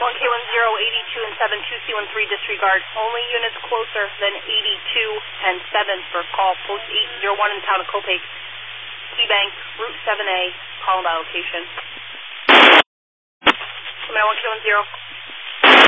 1K10, 82 and 7, 2C13 disregard. Only units closer than 82 and 7 for call post 801 in the town of Copiague. Bank, Route 7A, call by location. 1K10.